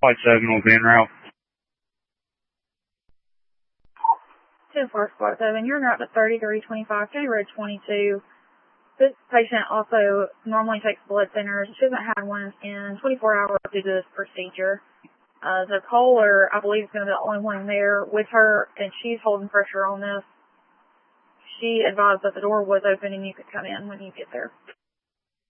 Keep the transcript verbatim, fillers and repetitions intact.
Flight seven will be en route. ten four Squad seven, you're en route to thirty-three twenty-five, County Road twenty-two. This patient also normally takes blood thinners. She hasn't had one in twenty-four hours due to this procedure. Uh, the caller, I believe, is going to be the only one there with her, and she's holding pressure on this. She advised that the door was open and you could come in when you get there.